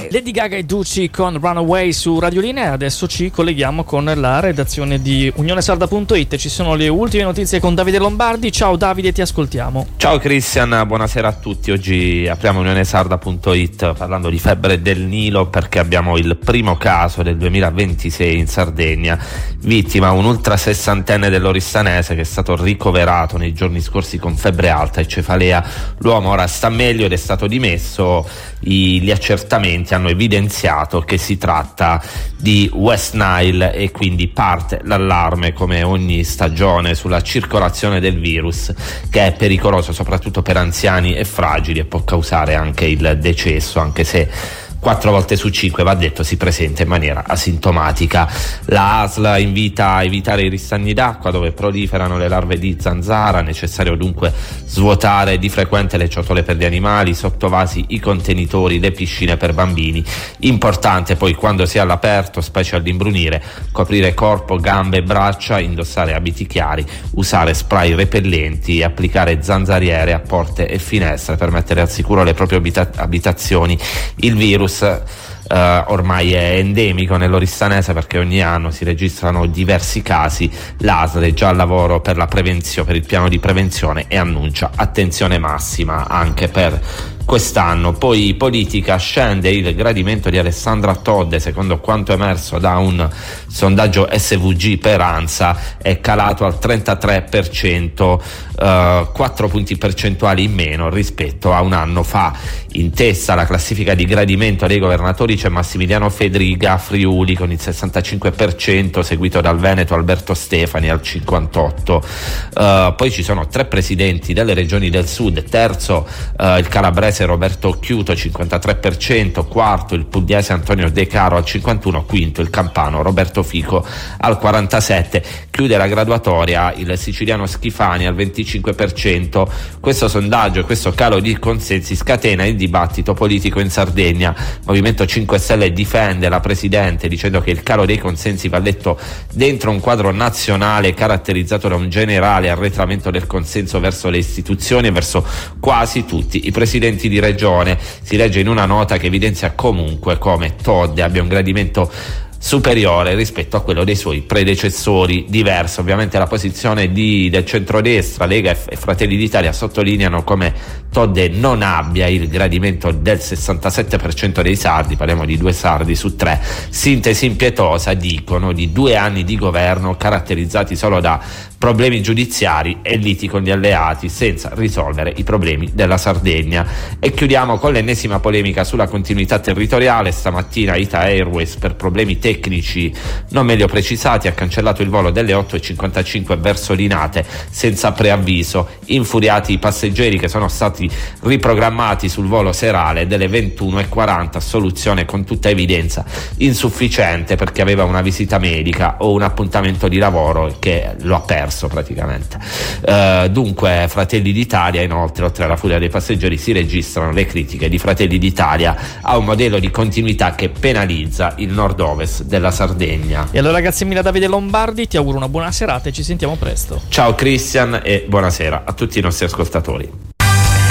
Lady Gaga e Ducci con Runaway su Radio Linea. Adesso ci colleghiamo con la redazione di UnioneSarda.it. Ci sono le ultime notizie con Davide Lombardi. Ciao Davide, ti ascoltiamo. Ciao Christian, buonasera a tutti. Oggi apriamo UnioneSarda.it parlando di febbre del Nilo, perché abbiamo il primo caso del 2026 in Sardegna. Vittima un ultrasessantenne dell'Oristanese che è stato ricoverato nei giorni scorsi con febbre alta e cefalea. L'uomo ora sta meglio ed è stato dimesso. Gli accertamenti hanno evidenziato che si tratta di West Nile e quindi parte l'allarme, come ogni stagione, sulla circolazione del virus, che è pericoloso soprattutto per anziani e fragili e può causare anche il decesso, anche se 4 volte su 5, va detto, si presenta in maniera asintomatica. La ASL invita a evitare i ristagni d'acqua dove proliferano le larve di zanzara. Necessario dunque svuotare di frequente le ciotole per gli animali, sottovasi, i contenitori, le piscine per bambini. Importante poi, quando si è all'aperto, specie all'imbrunire, coprire corpo, gambe e braccia, indossare abiti chiari, usare spray repellenti e applicare zanzariere a porte e finestre per mettere al sicuro le proprie abitazioni. Il virus ormai è endemico nell'Oristanese, perché ogni anno si registrano diversi casi. L'ASL è già al lavoro per la prevenzione, per il piano di prevenzione, e annuncia attenzione massima anche per quest'anno. Poi politica: scende il gradimento di Alessandra Todde. Secondo quanto emerso da un sondaggio SVG per ANSA è calato al 33%, 4 punti percentuali in meno rispetto a un anno fa. In testa alla classifica di gradimento dei governatori c'è Massimiliano Fedriga a Friuli con il 65%, seguito dal Veneto Alberto Stefani al 58%. Poi ci sono 3 presidenti delle regioni del sud: terzo il calabrese Roberto Occhiuto 53%, quarto il pugliese Antonio De Caro al 51%, quinto il campano Roberto Fico al 47%. Chiude la graduatoria il siciliano Schifani al 25%. Questo sondaggio e questo calo di consensi scatena il dibattito politico in Sardegna. Movimento 5 Stelle difende la presidente dicendo che il calo dei consensi va letto dentro un quadro nazionale caratterizzato da un generale arretramento del consenso verso le istituzioni e verso quasi tutti i presidenti di regione. Si legge in una nota che evidenzia comunque come Todde abbia un gradimento superiore rispetto a quello dei suoi predecessori. Diversa ovviamente la posizione del centrodestra. Lega e Fratelli d'Italia sottolineano come Todde non abbia il gradimento del 67% dei sardi, parliamo di 2 sardi su 3. Sintesi impietosa, dicono, di 2 anni di governo caratterizzati solo da problemi giudiziari e liti con gli alleati, senza risolvere i problemi della Sardegna. E chiudiamo con l'ennesima polemica sulla continuità territoriale. Stamattina Ita Airways, per problemi tecnici non meglio precisati, ha cancellato il volo delle 8:55 verso Linate senza preavviso. Infuriati i passeggeri, che sono stati riprogrammati sul volo serale delle 21:40, soluzione con tutta evidenza insufficiente, perché aveva una visita medica o un appuntamento di lavoro che lo ha perso praticamente. Dunque Fratelli d'Italia, inoltre, oltre alla furia dei passeggeri, si registrano le critiche di Fratelli d'Italia a un modello di continuità che penalizza il nord-ovest della Sardegna. E allora grazie mille a Davide Lombardi, ti auguro una buona serata e ci sentiamo presto. Ciao Christian e buonasera a tutti i nostri ascoltatori.